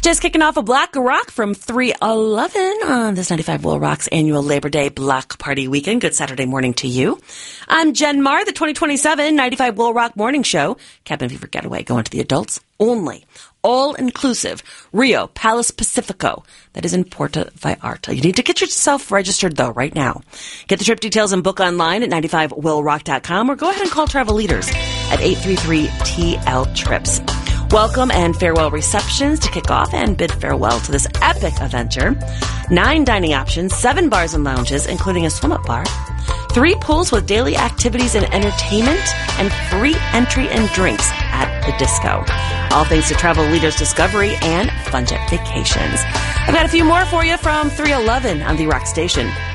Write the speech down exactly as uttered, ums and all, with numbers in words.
Just kicking off a Black Rock from three eleven on this ninety-five Will Rock's annual Labor Day Black Party Weekend. Good Saturday morning to you. I'm Jen Marr, the twenty twenty-seven ninety-five Will Rock Morning Show. Cabin Fever Getaway going to the adults only. All-inclusive. Rio Palace Pacifico. That is in Puerto Vallarta. You need to get yourself registered, though, right now. Get the trip details and book online at ninety-five will rock dot com or go ahead and call Travel Leaders at eight three three T L trips. Welcome and farewell receptions to kick off and bid farewell to this epic adventure. Nine dining options, seven bars and lounges, including a swim-up bar. Three pools with daily activities and entertainment, and free entry and drinks at the disco. All thanks to Travel Leaders Discovery and Fun Jet Vacations. I've got a few more for you from three eleven on the Rock Station.